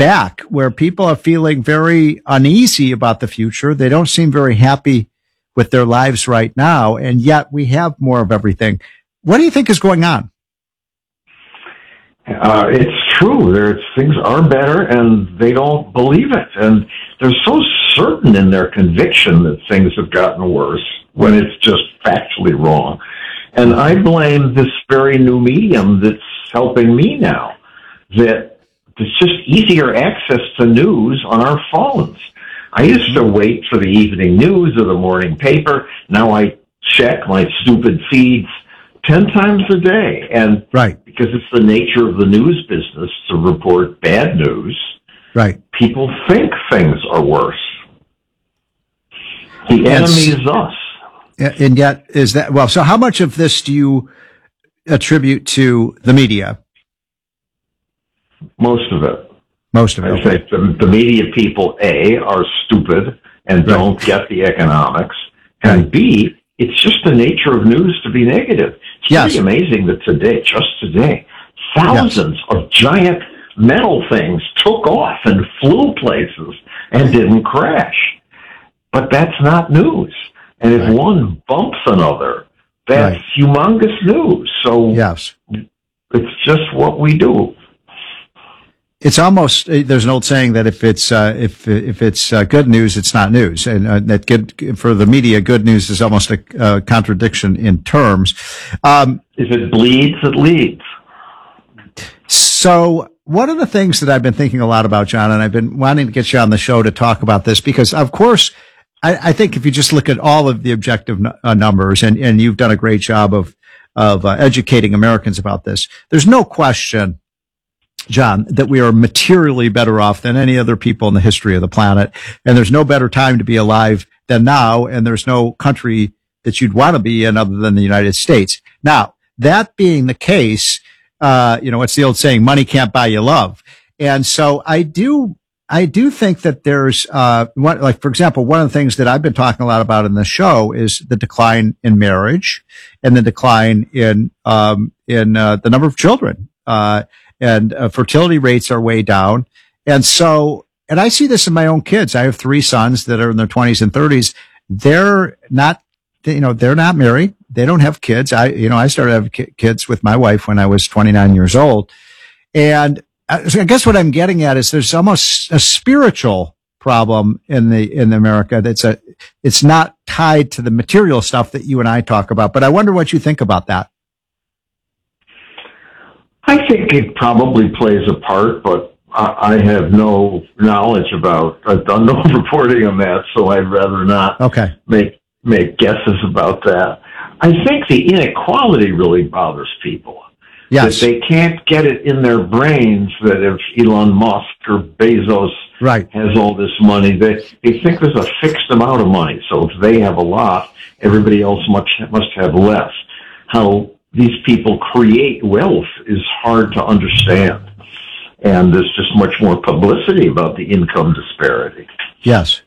back, where people are feeling very uneasy about the future. They don't seem very happy with their lives right now, and yet we have more of everything. What do you think is going on? It's true. Things are better, and they don't believe it. And they're so certain in their conviction that things have gotten worse when it's just factually wrong. And I blame this very new medium that's helping me now, that it's just easier access to news on our phones. I used to wait for the evening news or the morning paper. Now I check my stupid feeds 10 times a day. And right, because it's the nature of the news business to report bad news, right, people think things are worse. The enemy is us. And yet, is that, well, so how much of this do you attribute to the media? Most of it. Most of it. I think the media people, A, are stupid and don't get the economics, and B, it's just the nature of news to be negative. It's pretty amazing that just today, thousands of giant metal things took off and flew places and didn't crash. But that's not news. And if one bumps another, that's humongous news. So it's just what we do. It's almost, there's an old saying that if it's good news, it's not news. And that good, for the media, good news is almost a contradiction in terms. If it bleeds, it leads. So one of the things that I've been thinking a lot about, John, and I've been wanting to get you on the show to talk about this, because of course, I think if you just look at all of the objective numbers, and you've done a great job of educating Americans about this, there's no question, John, that we are materially better off than any other people in the history of the planet. And there's no better time to be alive than now. And there's no country that you'd want to be in other than the United States. Now, that being the case, it's the old saying, money can't buy you love. And so I do think that there's, for example, one of the things that I've been talking a lot about in the show is the decline in marriage and the decline in the number of children. And fertility rates are way down. And so, and I see this in my own kids. I have 3 sons that are in their 20s and 30s. They're not married. They don't have kids. I started having kids with my wife when I was 29 years old. And I guess what I'm getting at is there's almost a spiritual problem in America. It's not tied to the material stuff that you and I talk about, but I wonder what you think about that. I think it probably plays a part, but I have no knowledge I've done no reporting on that, so I'd rather not make guesses about that. I think the inequality really bothers people. Yes. That they can't get it in their brains that if Elon Musk or Bezos has all this money, they think there's a fixed amount of money. So if they have a lot, everybody else must have less. How these people create wealth is hard to understand. And there's just much more publicity about the income disparity. Yes.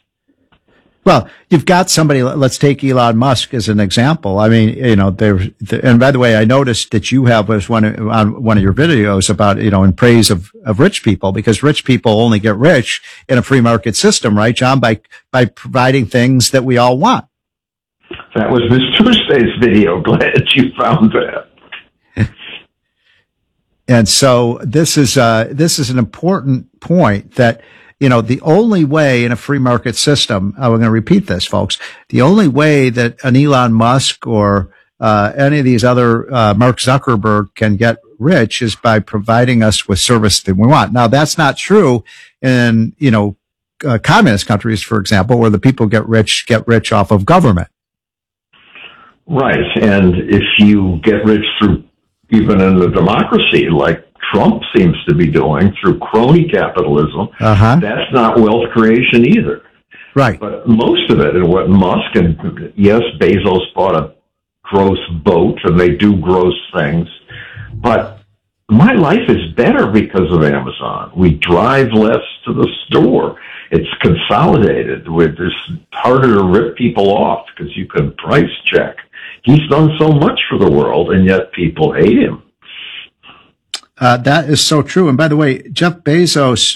Well, you've got somebody, let's take Elon Musk as an example. I mean, and by the way, I noticed that you have on one of your videos about, in praise of rich people, because rich people only get rich in a free market system, right, John? By providing things that we all want. That was this Tuesday's video. Glad you found that. And so this is an important point that, the only way in a free market system, we're going to repeat this, folks, the only way that an Elon Musk or any of these other Mark Zuckerberg can get rich is by providing us with service that we want. Now, that's not true in, communist countries, for example, where the people get rich off of government. Right. And if you get rich through, even in the democracy, like Trump seems to be doing, through crony capitalism, that's not wealth creation either. Right. But most of it, and what Musk and, yes, Bezos bought a gross boat, and they do gross things, but my life is better because of Amazon. We drive less to the store. It's consolidated. It's harder to rip people off because you can price check. He's done so much for the world, and yet people hate him. That is so true. And by the way, Jeff Bezos